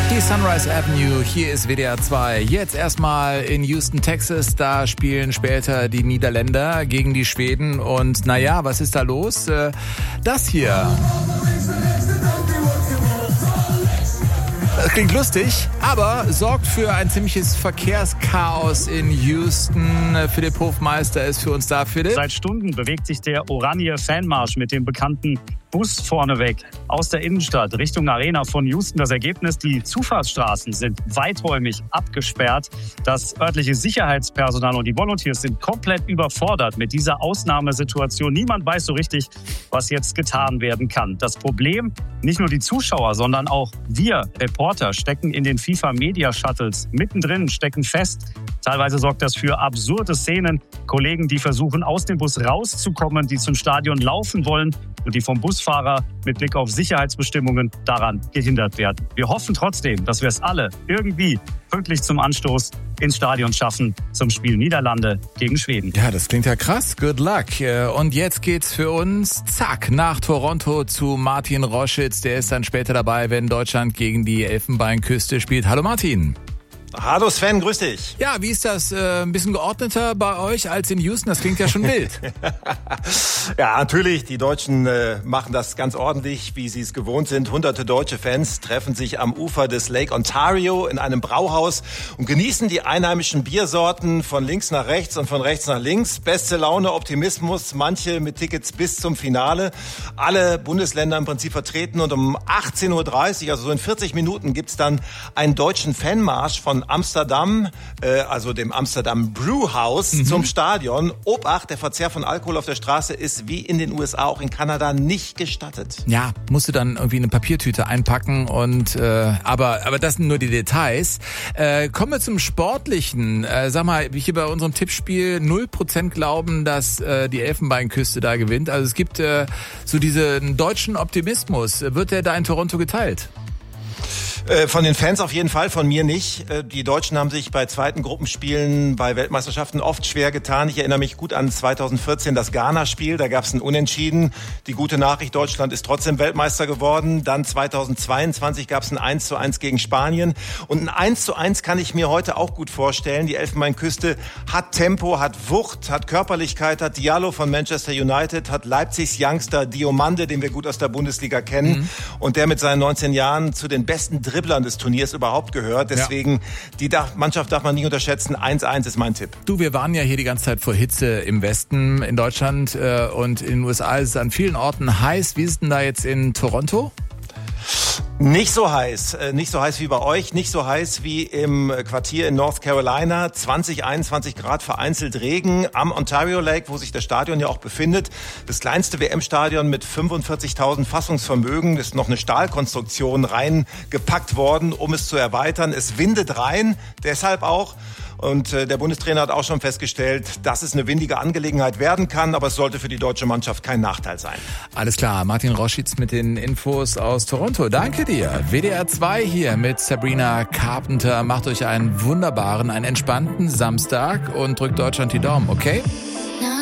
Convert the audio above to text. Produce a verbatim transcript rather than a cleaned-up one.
Die Sunrise Avenue, hier ist W D R zwei. Jetzt erstmal in Houston, Texas. Da spielen später die Niederländer gegen die Schweden. Und naja, was ist da los? Das hier. Das klingt lustig, aber sorgt für ein ziemliches Verkehrschaos in Houston. Philipp Hofmeister ist für uns da. Philipp? Seit Stunden bewegt sich der Oranje Fanmarsch mit dem bekannten Bus vorneweg aus der Innenstadt Richtung Arena von Houston. Das Ergebnis, die Zufahrtsstraßen sind weiträumig abgesperrt. Das örtliche Sicherheitspersonal und die Volunteers sind komplett überfordert mit dieser Ausnahmesituation. Niemand weiß so richtig, was jetzt getan werden kann. Das Problem, nicht nur die Zuschauer, sondern auch wir Reporter stecken in den FIFA-Media-Shuttles mittendrin, stecken fest. Teilweise sorgt das für absurde Szenen. Kollegen, die versuchen, aus dem Bus rauszukommen, die zum Stadion laufen wollen und die vom Busfahrer mit Blick auf Sicherheitsbestimmungen daran gehindert werden. Wir hoffen trotzdem, dass wir es alle irgendwie pünktlich zum Anstoß ins Stadion schaffen zum Spiel Niederlande gegen Schweden. Ja, das klingt ja krass. Good luck. Und jetzt geht's für uns, zack, nach Toronto zu Martin Roschitz. Der ist dann später dabei, wenn Deutschland gegen die Elfenbeinküste spielt. Hallo Martin. Hallo Sven, grüß dich. Ja, wie ist das? Äh, ein bisschen geordneter bei euch als in Houston? Das klingt ja schon wild. Ja, natürlich. Die Deutschen äh, machen das ganz ordentlich, wie sie es gewohnt sind. Hunderte deutsche Fans treffen sich am Ufer des Lake Ontario in einem Brauhaus und genießen die einheimischen Biersorten von links nach rechts und von rechts nach links. Beste Laune, Optimismus, manche mit Tickets bis zum Finale. Alle Bundesländer im Prinzip vertreten und um achtzehn Uhr dreißig, also so in vierzig Minuten, gibt's dann einen deutschen Fanmarsch von Amsterdam, äh, also dem Amsterdam Brewhouse, mhm. zum Stadion. Obacht, der Verzehr von Alkohol auf der Straße ist wie in den U S A, auch in Kanada, nicht gestattet. Ja, musst du dann irgendwie eine Papiertüte einpacken und äh, aber aber das sind nur die Details. Äh, kommen wir zum Sportlichen. Äh, sag mal, hier bei unserem Tippspiel null Prozent glauben, dass äh, die Elfenbeinküste da gewinnt. Also es gibt äh, so diesen deutschen Optimismus. Wird der da in Toronto geteilt? Von den Fans auf jeden Fall, von mir nicht. Die Deutschen haben sich bei zweiten Gruppenspielen bei Weltmeisterschaften oft schwer getan. Ich erinnere mich gut an zweitausendvierzehn, das Ghana-Spiel. Da gab es ein Unentschieden. Die gute Nachricht, Deutschland ist trotzdem Weltmeister geworden. Dann zweitausendzweiundzwanzig gab es ein eins zu eins gegen Spanien. Und ein eins zu eins kann ich mir heute auch gut vorstellen. Die Elfenbeinküste hat Tempo, hat Wucht, hat Körperlichkeit, hat Diallo von Manchester United, hat Leipzigs Youngster Diomande, den wir gut aus der Bundesliga kennen. Mhm. Und der mit seinen neunzehn Jahren zu den besten Dribblern des Turniers überhaupt gehört. Deswegen, ja. die Mannschaft darf man nie unterschätzen. eins eins ist mein Tipp. Du, wir waren ja hier die ganze Zeit vor Hitze im Westen, in Deutschland äh, und in den U S A ist es an vielen Orten heiß. Wie ist es denn da jetzt in Toronto? Nicht so heiß, nicht so heiß wie bei euch, nicht so heiß wie im Quartier in North Carolina. zwanzig, einundzwanzig Grad, vereinzelt Regen am Ontario Lake, wo sich das Stadion ja auch befindet. Das kleinste W M-Stadion mit fünfundvierzigtausend Fassungsvermögen. Ist noch eine Stahlkonstruktion reingepackt worden, um es zu erweitern. Es windet rein, deshalb auch. Und äh, der Bundestrainer hat auch schon festgestellt, dass es eine windige Angelegenheit werden kann, aber es sollte für die deutsche Mannschaft kein Nachteil sein. Alles klar, Martin Roschitz mit den Infos aus Toronto. Danke dir. W D R zwei hier mit Sabrina Carpenter. Macht euch einen wunderbaren, einen entspannten Samstag und drückt Deutschland die Daumen, okay?